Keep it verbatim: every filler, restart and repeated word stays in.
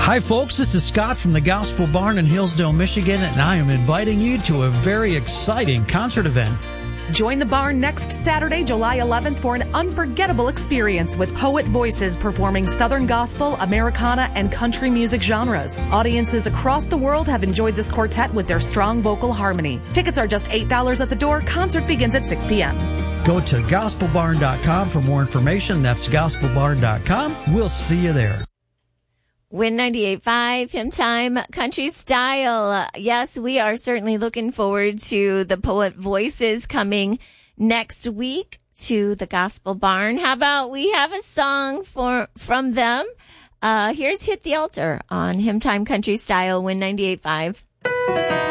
Hi, folks. This is Scott from the Gospel Barn in Hillsdale, Michigan, and I am inviting you to a very exciting concert event. Join the barn next Saturday, July eleventh, for an unforgettable experience with Poet Voices performing Southern Gospel, Americana, and country music genres. Audiences across the world have enjoyed this quartet with their strong vocal harmony. Tickets are just eight dollars at the door. Concert begins at six p.m. Go to gospel barn dot com for more information. That's gospel barn dot com. We'll see you there. Win ninety-eight point five, Hymn Time, Country Style. Yes, we are certainly looking forward to the Poet Voices coming next week to the Gospel Barn. How about we have a song for from them? Uh, here's Hit the Altar on Hymn Time, Country Style, Win ninety-eight point five.